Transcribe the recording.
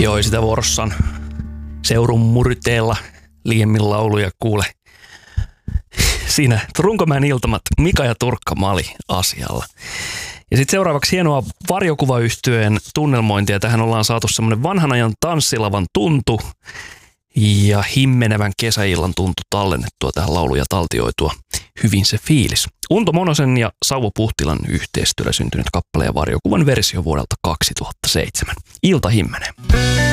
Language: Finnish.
Joo, sitä vuorossaan Seurun murteella liiemmin lauluja kuule. Siinä Runkomäen iltamat Mika ja Turkka Mali asialla. Ja sitten seuraavaksi hienoa varjokuvayhtyeen tunnelmointia. Tähän ollaan saatu semmoinen vanhan ajan tanssilavan tuntu ja himmenevän kesäillan tuntu tallennettua tähän lauluun ja taltioitua. Hyvin se fiilis. Unto Monosen ja Sauvo Puhtilan yhteistyöllä syntynyt kappale ja varjokuvan versio vuodelta 2007. Ilta himmenee.